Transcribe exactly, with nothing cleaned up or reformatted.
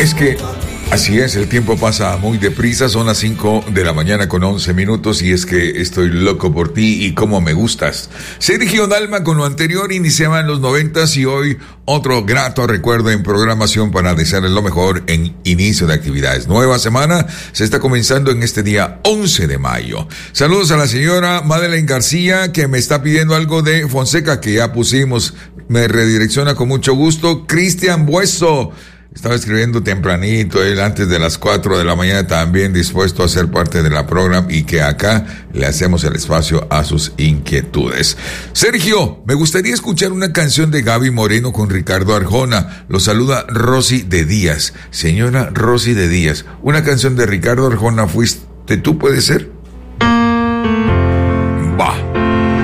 Es que así es, el tiempo pasa muy deprisa, son las cinco de la mañana con once minutos y es que estoy loco por ti y cómo me gustas. Sergio Dalma, con lo anterior iniciaba en los noventas y hoy otro grato recuerdo en programación para desearles lo mejor en inicio de actividades. Nueva semana se está comenzando en este día once de mayo. Saludos a la señora Madeleine García, que me está pidiendo algo de Fonseca que ya pusimos, me redirecciona con mucho gusto. Cristian Bueso estaba escribiendo tempranito, él antes de las cuatro de la mañana, también dispuesto a ser parte de la programa y que acá le hacemos el espacio a sus inquietudes. Sergio, me gustaría escuchar una canción de Gaby Moreno con Ricardo Arjona. Lo saluda Rosy de Díaz. Señora Rosy de Díaz, una canción de Ricardo Arjona, ¿fuiste tú, puede ser?